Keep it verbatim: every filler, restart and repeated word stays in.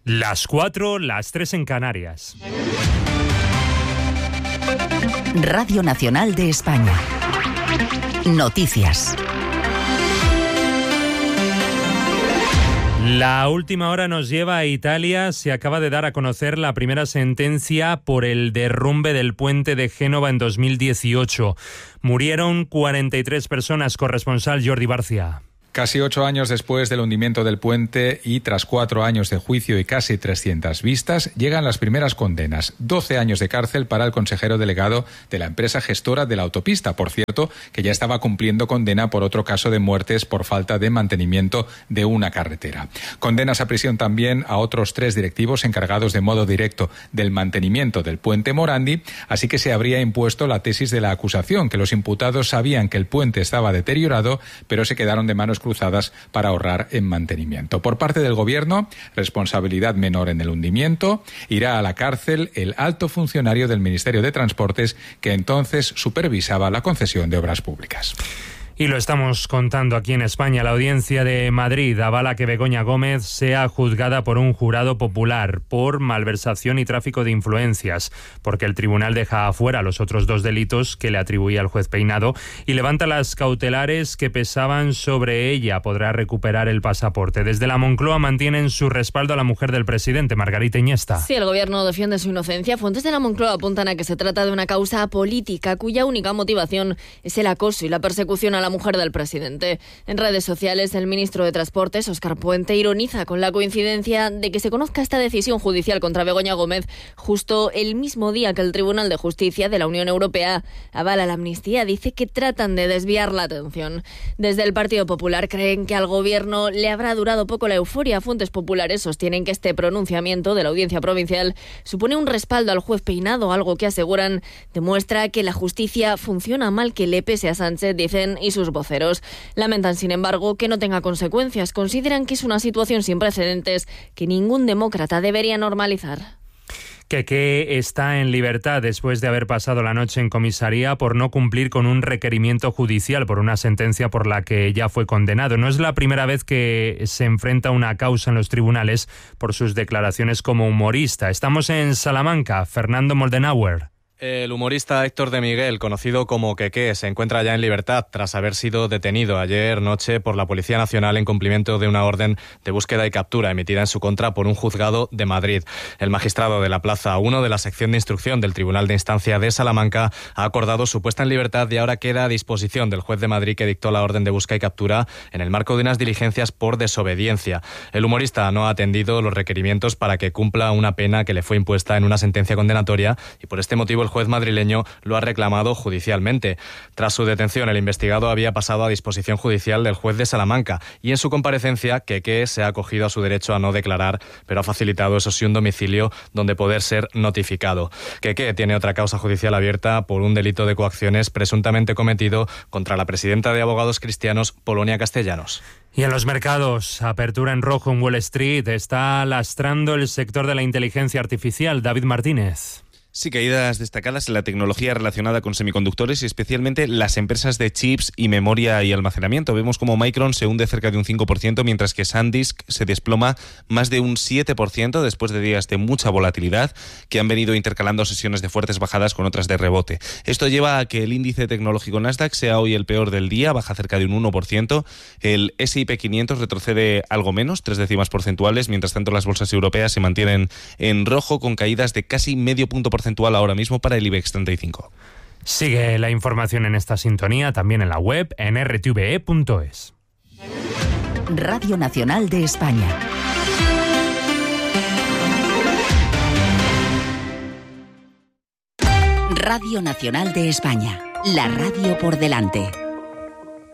Las cuatro, las tres en Canarias. Radio Nacional de España. Noticias. La última hora nos lleva a Italia. Se acaba de dar a conocer la primera sentencia por el derrumbe del puente de Génova en dos mil dieciocho. Murieron cuarenta y tres personas. Corresponsal Jordi Barcia. Casi ocho años después del hundimiento del puente y tras cuatro años de juicio y casi trescientas vistas, llegan las primeras condenas. doce años de cárcel para el consejero delegado de la empresa gestora de la autopista, por cierto, que ya estaba cumpliendo condena por otro caso de muertes por falta de mantenimiento de una carretera. Condenas a prisión también a otros tres directivos encargados de modo directo del mantenimiento del puente Morandi, así que se habría impuesto la tesis de la acusación, que los imputados sabían que el puente estaba deteriorado, pero se quedaron de manos cruzadas para ahorrar en mantenimiento. Por parte del Gobierno, responsabilidad menor en el hundimiento, irá a la cárcel el alto funcionario del Ministerio de Transportes que entonces supervisaba la concesión de obras públicas. Y lo estamos contando aquí en España. La Audiencia de Madrid avala que Begoña Gómez sea juzgada por un jurado popular por malversación y tráfico de influencias, porque el tribunal deja afuera los otros dos delitos que le atribuía el juez Peinado y levanta las cautelares que pesaban sobre ella. Podrá recuperar el pasaporte. Desde la Moncloa mantienen su respaldo a la mujer del presidente, Margarita Iniesta. Sí, el gobierno defiende su inocencia. Fuentes de la Moncloa apuntan a que se trata de una causa política cuya única motivación es el acoso y la persecución a la mujer del presidente. En redes sociales, el ministro de Transportes, Óscar Puente, ironiza con la coincidencia de que se conozca esta decisión judicial contra Begoña Gómez justo el mismo día que el Tribunal de Justicia de la Unión Europea avala la amnistía. Dice que tratan de desviar la atención. Desde el Partido Popular creen que al gobierno le habrá durado poco la euforia. Fuentes populares sostienen que este pronunciamiento de la Audiencia Provincial supone un respaldo al juez Peinado, algo que aseguran demuestra que la justicia funciona mal, que le pese a Sánchez, dicen, y sus voceros. Lamentan, sin embargo, que no tenga consecuencias. Consideran que es una situación sin precedentes que ningún demócrata debería normalizar. Keke está en libertad después de haber pasado la noche en comisaría por no cumplir con un requerimiento judicial por una sentencia por la que ya fue condenado. No es la primera vez que se enfrenta a una causa en los tribunales por sus declaraciones como humorista. Estamos en Salamanca. Fernando Moldenauer. El humorista Héctor de Miguel, conocido como Keke, se encuentra ya en libertad tras haber sido detenido ayer noche por la Policía Nacional en cumplimiento de una orden de búsqueda y captura emitida en su contra por un juzgado de Madrid. El magistrado de la Plaza uno de la sección de instrucción del Tribunal de Instancia de Salamanca ha acordado su puesta en libertad y ahora queda a disposición del juez de Madrid que dictó la orden de búsqueda y captura en el marco de unas diligencias por desobediencia. El humorista no ha atendido los requerimientos para que cumpla una pena que le fue impuesta en una sentencia condenatoria y por este motivo el juez madrileño lo ha reclamado judicialmente. Tras su detención, el investigado había pasado a disposición judicial del juez de Salamanca y en su comparecencia, Keke se ha acogido a su derecho a no declarar, pero ha facilitado, eso sí, un domicilio donde poder ser notificado. Keke tiene otra causa judicial abierta por un delito de coacciones presuntamente cometido contra la presidenta de Abogados Cristianos, Polonia Castellanos. Y en los mercados, apertura en rojo en Wall Street, está lastrando el sector de la inteligencia artificial. David Martínez. Sí, caídas destacadas en la tecnología relacionada con semiconductores y especialmente las empresas de chips y memoria y almacenamiento. Vemos como Micron se hunde cerca de un cinco por ciento, mientras que SanDisk se desploma más de un siete por ciento después de días de mucha volatilidad que han venido intercalando sesiones de fuertes bajadas con otras de rebote. Esto lleva a que el índice tecnológico Nasdaq sea hoy el peor del día, baja cerca de un uno por ciento. El ese y pe quinientos retrocede algo menos, tres décimas porcentuales, mientras tanto las bolsas europeas se mantienen en rojo con caídas de casi medio punto porcentual ahora mismo para el IBEX treinta y cinco. Sigue la información en esta sintonía, también en la web, en erre te ve e punto es. Radio Nacional de España. Radio Nacional de España. La radio por delante.